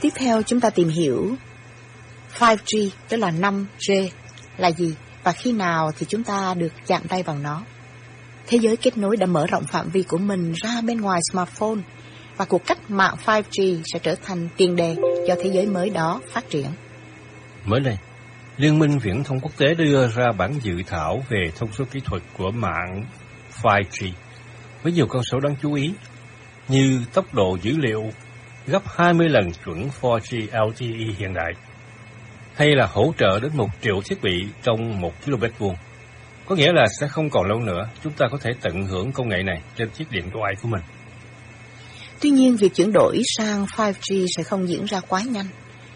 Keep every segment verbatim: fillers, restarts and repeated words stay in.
Tiếp theo chúng ta tìm hiểu năm G, tức là năm G là gì và khi nào thì chúng ta được chạm tay vào nó. Thế giới kết nối đã mở rộng phạm vi của mình ra bên ngoài smartphone và cuộc cách mạng năm G sẽ trở thành tiền đề cho thế giới mới đó phát triển. Mới đây, Liên minh Viễn thông Quốc tế đưa ra bản dự thảo về thông số kỹ thuật của mạng năm G với nhiều con số đáng chú ý như tốc độ dữ liệu gấp hai mươi lần chuẩn bốn G L T E hiện đại, hay là hỗ trợ đến một triệu thiết bị trong một ki lô mét vuông. Có nghĩa là sẽ không còn lâu nữa chúng ta có thể tận hưởng công nghệ này trên chiếc điện thoại của mình. Tuy nhiên, việc chuyển đổi sang năm G sẽ không diễn ra quá nhanh.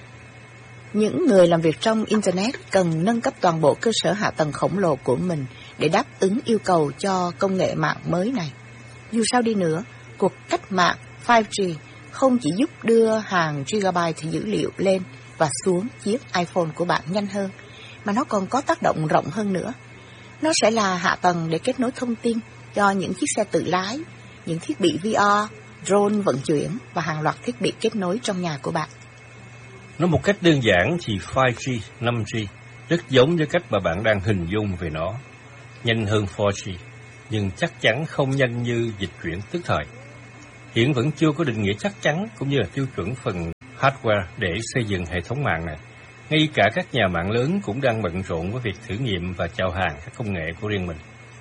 Những người làm việc trong Internet cần nâng cấp toàn bộ cơ sở hạ tầng khổng lồ của mình để đáp ứng yêu cầu cho công nghệ mạng mới này. Dù sao đi nữa, cuộc cách mạng năm G không chỉ giúp đưa hàng gigabyte dữ liệu lên và xuống chiếc iPhone của bạn nhanh hơn, mà nó còn có tác động rộng hơn nữa. Nó sẽ là hạ tầng để kết nối thông tin cho những chiếc xe tự lái, những thiết bị V R, drone vận chuyển và hàng loạt thiết bị kết nối trong nhà của bạn. Nói một cách đơn giản thì năm G, năm G rất giống với cách mà bạn đang hình dung về nó. Nhanh hơn bốn G, nhưng chắc chắn không nhanh như dịch chuyển tức thời. Hiện vẫn chưa có định nghĩa chắc chắn cũng như là tiêu chuẩn phần hardware để xây dựng hệ thống mạng này. Ngay cả các nhà mạng lớn cũng đang bận rộn với việc thử nghiệm và chào hàng các công nghệ của riêng mình.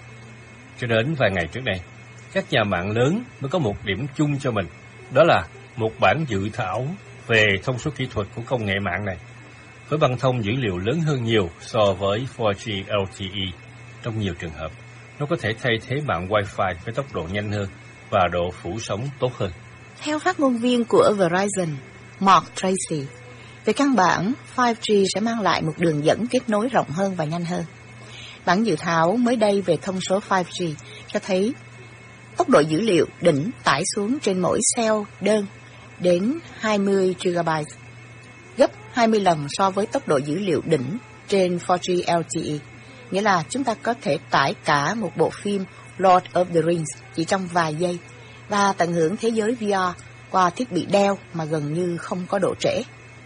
Cho đến vài ngày trước đây, các nhà mạng lớn mới có một điểm chung cho mình, đó là một bản dự thảo về thông số kỹ thuật của công nghệ mạng này, với băng thông dữ liệu lớn hơn nhiều so với bốn G L T E. Trong nhiều trường hợp, nó có thể thay thế mạng Wi-Fi với tốc độ nhanh hơn và độ phủ sóng tốt hơn. Theo phát ngôn viên của Verizon, Mark Tracy, về căn bản, năm G sẽ mang lại một đường dẫn kết nối rộng hơn và nhanh hơn. Bản dự thảo mới đây về thông số năm G cho thấy tốc độ dữ liệu đỉnh tải xuống trên mỗi cell đơn đến hai mươi gigabyte, gấp hai mươi lần so với tốc độ dữ liệu đỉnh trên bốn G L T E. Nghĩa là chúng ta có thể tải cả một bộ phim Lord of the Rings chỉ trong vài giây và tận hưởng thế giới V R qua thiết bị đeo mà gần như không có độ trễ.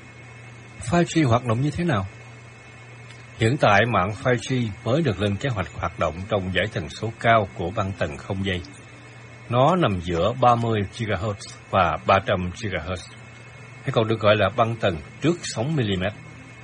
năm G hoạt động như thế nào? Hiện tại mạng năm G mới được lên kế hoạch hoạt động trong dải tần số cao của băng tần không dây. Nó nằm giữa ba mươi gigahertz và ba trăm gigahertz, hay còn được gọi là băng tần trước sóng mm.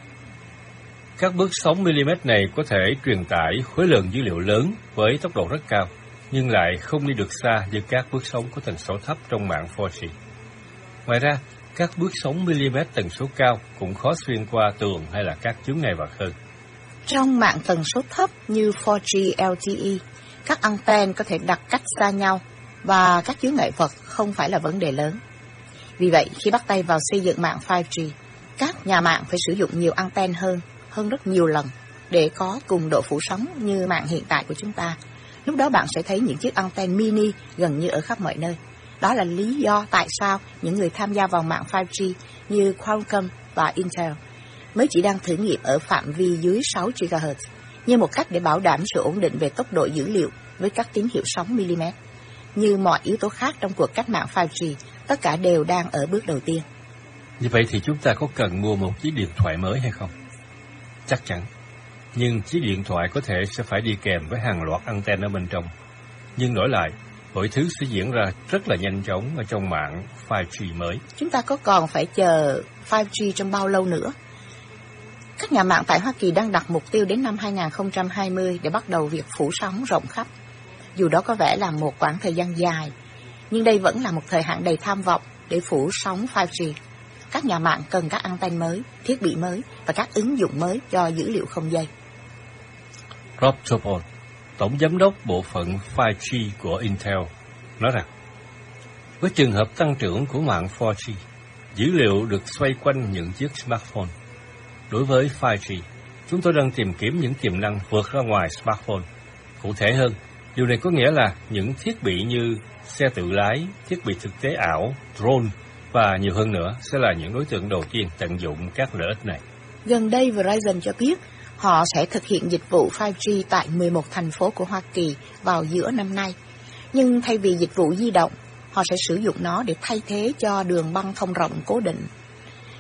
Các bước sóng mm này có thể truyền tải khối lượng dữ liệu lớn với tốc độ rất cao, nhưng lại không đi được xa như các bước sóng có tần số thấp trong mạng bốn G. Ngoài ra, các bước sóng mm tần số cao cũng khó xuyên qua tường hay là các chướng ngại vật hơn. Trong mạng tần số thấp như bốn G L T E, các anten có thể đặt cách xa nhau và các chướng ngại vật không phải là vấn đề lớn. Vì vậy, khi bắt tay vào xây dựng mạng năm G, các nhà mạng phải sử dụng nhiều anten hơn, hơn rất nhiều lần để có cùng độ phủ sóng như mạng hiện tại của chúng ta. Lúc đó bạn sẽ thấy những chiếc anten mini gần như ở khắp mọi nơi. Đó là lý do tại sao những người tham gia vào mạng năm G như Qualcomm và Intel mới chỉ đang thử nghiệm ở phạm vi dưới sáu gigahertz như một cách để bảo đảm sự ổn định về tốc độ dữ liệu với các tín hiệu sóng mm. Như mọi yếu tố khác trong cuộc cách mạng năm G, tất cả đều đang ở bước đầu tiên. Như vậy thì chúng ta có cần mua một chiếc điện thoại mới hay không? Chắc chắn. Nhưng chiếc điện thoại có thể sẽ phải đi kèm với hàng loạt anten ở bên trong. Nhưng đổi lại, mọi thứ sẽ diễn ra rất là nhanh chóng ở trong mạng năm G mới. Chúng ta có còn phải chờ năm G trong bao lâu nữa? Các nhà mạng tại Hoa Kỳ đang đặt mục tiêu đến năm hai không hai không để bắt đầu việc phủ sóng rộng khắp. Dù đó có vẻ là một quãng thời gian dài, nhưng đây vẫn là một thời hạn đầy tham vọng để phủ sóng năm G. Các nhà mạng cần các anten mới, thiết bị mới và các ứng dụng mới cho dữ liệu không dây. Rob Topol, Tổng Giám đốc Bộ phận năm G của Intel, nói rằng, với trường hợp tăng trưởng của mạng bốn G, dữ liệu được xoay quanh những chiếc smartphone. Đối với năm G, chúng tôi đang tìm kiếm những tiềm năng vượt ra ngoài smartphone. Cụ thể hơn, điều này có nghĩa là những thiết bị như xe tự lái, thiết bị thực tế ảo, drone và nhiều hơn nữa sẽ là những đối tượng đầu tiên tận dụng các lợi ích này. Gần đây, Verizon cho biết họ sẽ thực hiện dịch vụ năm G tại mười một thành phố của Hoa Kỳ vào giữa năm nay. Nhưng thay vì dịch vụ di động, họ sẽ sử dụng nó để thay thế cho đường băng thông rộng cố định.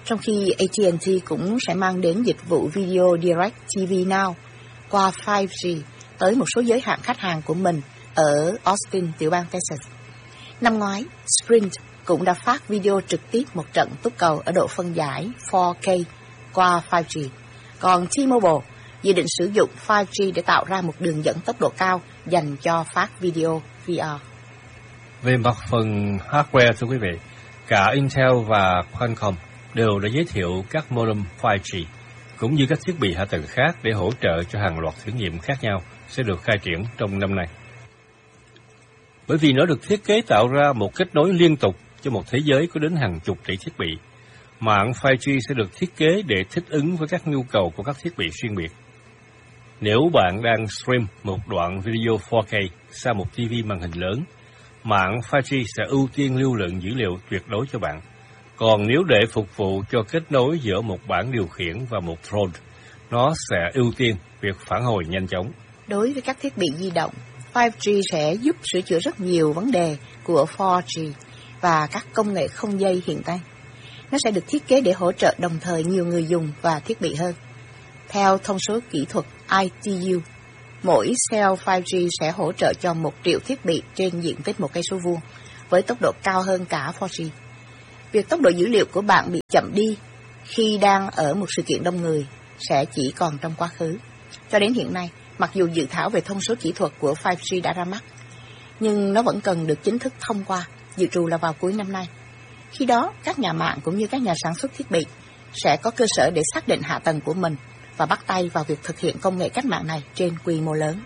trong khi A T and T cũng sẽ mang đến dịch vụ Video Direct ti vi Now qua năm G tới một số giới hạn khách hàng của mình ở Austin, tiểu bang Texas. Năm ngoái, Sprint cũng đã phát video trực tiếp một trận túc cầu ở độ phân giải bốn K qua năm G, còn T-Mobile dự định sử dụng năm G để tạo ra một đường dẫn tốc độ cao dành cho phát video V R. Về mặt phần hardware, thưa quý vị, cả Intel và Qualcomm đều đã giới thiệu các modem năm G, cũng như các thiết bị hạ tầng khác để hỗ trợ cho hàng loạt thử nghiệm khác nhau sẽ được khai triển trong năm nay. Bởi vì nó được thiết kế tạo ra một kết nối liên tục cho một thế giới có đến hàng chục tỷ thiết bị, mạng năm G sẽ được thiết kế để thích ứng với các nhu cầu của các thiết bị riêng biệt. Nếu bạn đang stream một đoạn video bốn K sang một ti vi màn hình lớn, mạng năm G sẽ ưu tiên lưu lượng dữ liệu tuyệt đối cho bạn. Còn nếu để phục vụ cho kết nối giữa một bảng điều khiển và một drone, nó sẽ ưu tiên việc phản hồi nhanh chóng. Đối với các thiết bị di động, năm G sẽ giúp sửa chữa rất nhiều vấn đề của bốn G và các công nghệ không dây hiện nay. Nó sẽ được thiết kế để hỗ trợ đồng thời nhiều người dùng và thiết bị hơn. Theo thông số kỹ thuật I T U, mỗi cell năm G sẽ hỗ trợ cho một triệu thiết bị trên diện tích một cây số vuông, với tốc độ cao hơn cả bốn G. Việc tốc độ dữ liệu của bạn bị chậm đi khi đang ở một sự kiện đông người sẽ chỉ còn trong quá khứ. Cho đến hiện nay, mặc dù dự thảo về thông số kỹ thuật của năm G đã ra mắt, nhưng nó vẫn cần được chính thức thông qua, dự trù là vào cuối năm nay. Khi đó, các nhà mạng cũng như các nhà sản xuất thiết bị sẽ có cơ sở để xác định hạ tầng của mình và bắt tay vào việc thực hiện công nghệ cách mạng này trên quy mô lớn.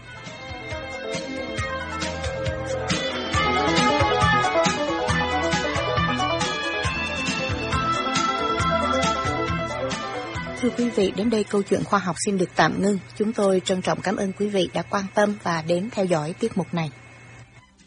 Thưa quý vị, đến đây câu chuyện khoa học xin được tạm ngưng. Chúng tôi trân trọng cảm ơn quý vị đã quan tâm và đến theo dõi tiết mục này.